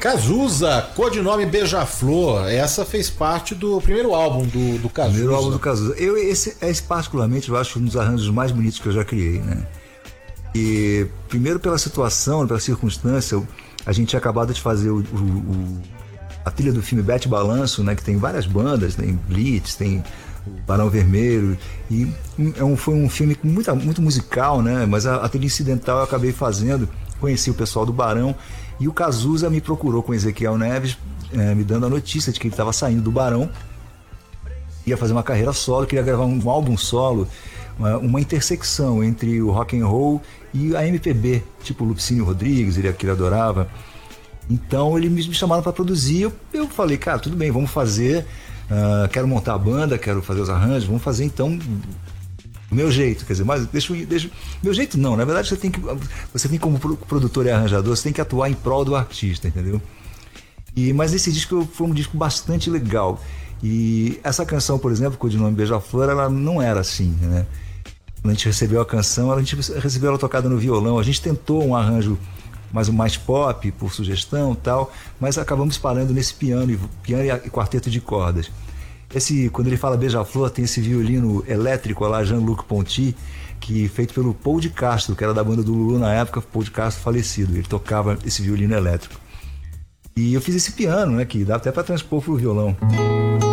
Cazuza, codinome Beija-Flor. Essa fez parte do primeiro álbum do Cazuza. Primeiro álbum do Cazuza. Esse particularmente, eu acho um dos arranjos mais bonitos que eu já criei, né? E primeiro pela situação, pela circunstância, a gente tinha acabado de fazer a trilha do filme Bete Balanço, né? Que tem várias bandas, tem Blitz, tem o Barão Vermelho, e foi um filme muito musical, né? Mas a trilha incidental eu acabei fazendo, conheci o pessoal do Barão, e o Cazuza me procurou com o Ezequiel Neves, me dando a notícia de que ele estava saindo do Barão, ia fazer uma carreira solo, queria gravar um álbum solo, uma intersecção entre o rock and roll e a MPB, tipo Lupicínio Rodrigues, ele adorava. Então eles me chamaram para produzir, eu falei, cara, tudo bem, vamos fazer, quero montar a banda, quero fazer os arranjos, vamos fazer então do meu jeito, quer dizer, mas deixa meu jeito não, na verdade você tem como produtor e arranjador, você tem que atuar em prol do artista, entendeu? Mas esse disco foi um disco bastante legal, e essa canção, por exemplo, com o nome Beija-Flor, ela não era assim, né? Quando a gente recebeu a canção, a gente recebeu ela tocada no violão, a gente tentou um arranjo mais pop, por sugestão e tal, mas acabamos parando nesse piano e quarteto de cordas. Quando ele fala Beija-Flor, tem esse violino elétrico lá, Jean-Luc Ponty, que feito pelo Paul de Castro, que era da banda do Lulu na época, Paul de Castro falecido, ele tocava esse violino elétrico. E eu fiz esse piano, né, que dá até para transpor pro violão.